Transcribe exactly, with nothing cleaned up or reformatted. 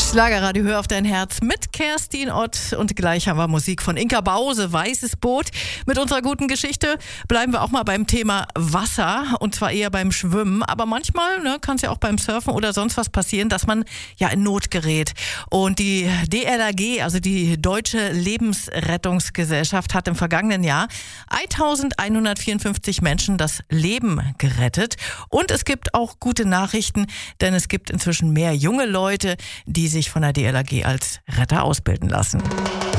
Schlagerradio, hör auf dein Herz mit Kerstin Ott. Und gleich haben wir Musik von Inka Bause, Weißes Boot. Mit unserer guten Geschichte bleiben wir auch mal beim Thema Wasser, und zwar eher beim Schwimmen. Aber manchmal ne, kann es ja auch beim Surfen oder sonst was passieren, dass man ja in Not gerät. Und die D L R G, also die Deutsche Lebensrettungsgesellschaft, hat im vergangenen Jahr eintausendeinhundertvierundfünfzig Menschen das Leben gerettet. Und es gibt auch gute Nachrichten, denn es gibt inzwischen mehr junge Leute, die sich von der D L R G als Retter ausbilden lassen.